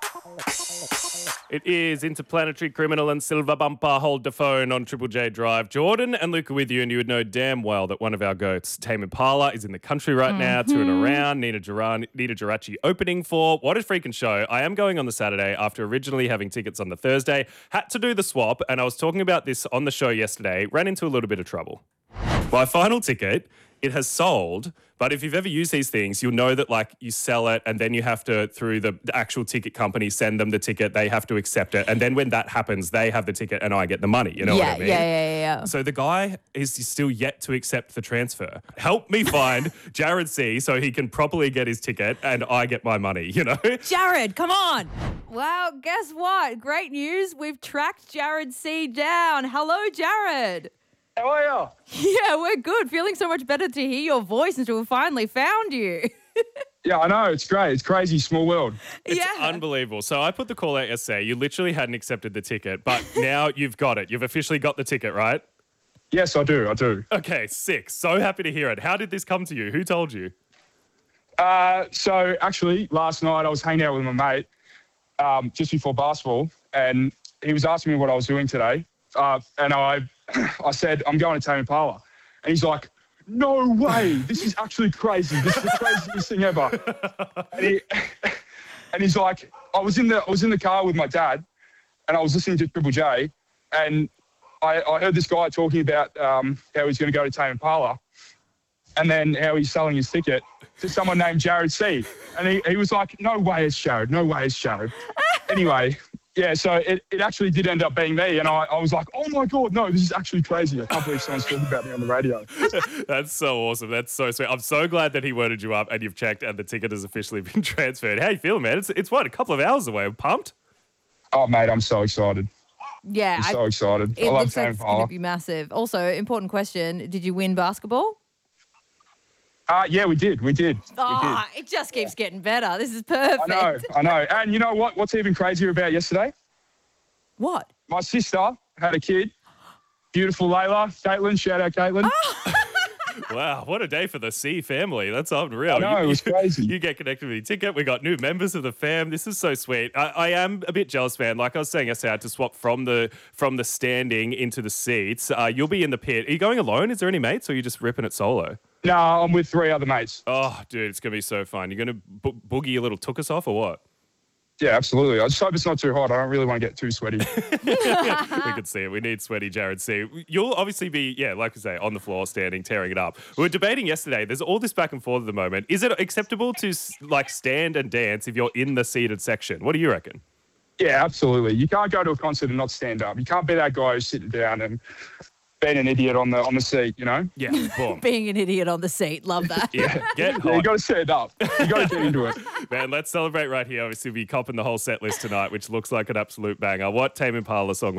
It is Interplanetary Criminal and Silver Bumper. Hold the phone on Triple J Drive. Jordan and Luke are with you, and you would know damn well that one of our goats, Tame Impala, is in the country right now, touring around. Nina Geraci opening for What a Freaking Show. I am going on the Saturday after originally having tickets on the Thursday. Had to do the swap, and I was talking about this on the show yesterday. Ran into a little bit of trouble. My final ticket, it has sold, but if you've ever used these things, you'll know that like you sell it and then you have to, through the actual ticket company, send them the ticket. They have to accept it. And then when that happens, they have the ticket and I get the money. You know what I mean? Yeah. So the guy is still yet to accept the transfer. Help me find Jared C so he can properly get his ticket and I get my money, you know? Jared, come on. Wow, guess what? Great news. We've tracked Jared C down. Hello, Jared. How are you? Yeah, we're good. Feeling so much better to hear your voice until we finally found you. Yeah, I know. It's great. It's crazy. Small world. It's unbelievable. So I put the call out yesterday. You literally hadn't accepted the ticket, but now you've got it. You've officially got the ticket, right? Yes, I do. Okay, sick. So happy to hear it. How did this come to you? Who told you? So actually, last night I was hanging out with my mate just before basketball, and he was asking me what I was doing today. And I said, I'm going to Tame Impala. And he's like, no way. This is actually crazy. This is the craziest thing ever. And he's like, I was in the car with my dad and I was listening to Triple J and I heard this guy talking about how he's going to go to Tame Impala and then how he's selling his ticket to someone named Jared C. And he was like, no way it's Jared. No way it's Jared. Anyway, yeah, so it actually did end up being me. And I was like, oh, my God, no, this is actually crazy. I can't believe someone's talking about me on the radio. That's so awesome. That's so sweet. I'm so glad that he worded you up and you've checked and the ticket has officially been transferred. How you feeling, man? It's what, a couple of hours away. I'm pumped? Oh, mate, I'm so excited. Yeah. I'm so excited. It I love looks like Tame it's going Impala. to be massive. Also, important question, did you win basketball? Yeah, we did. Oh, it just keeps getting better. This is perfect. I know. And you know what? What's even crazier about yesterday? What? My sister had a kid. Beautiful Layla. Caitlin. Shout out, Caitlin. Wow, what a day for the C family. That's unreal. I know, it was crazy. You get connected with your ticket. We got new members of the fam. This is so sweet. I am a bit jealous, man. Like I was saying yesterday, I had to swap from the standing into the seats. You'll be in the pit. Are you going alone? Is there any mates or are you just ripping it solo? No, I'm with 3 other mates. Oh, dude, it's going to be so fun. You're going to boogie your little tookus off or what? Yeah, absolutely. I just hope it's not too hot. I don't really want to get too sweaty. We could see it. We need sweaty Jared C. You'll obviously be, like I say, on the floor, standing, tearing it up. We were debating yesterday. There's all this back and forth at the moment. Is it acceptable to stand and dance if you're in the seated section? What do you reckon? Yeah, absolutely. You can't go to a concert and not stand up. You can't be that guy who's sitting down and being an idiot on the seat, you know? Yeah, boom. Being an idiot on the seat. Love that. Yeah, get hot. Yeah, you got to stand up. You got to get into it. Man, let's celebrate right here. Obviously, we're copping the whole set list tonight, which looks like an absolute banger. What Tame Impala song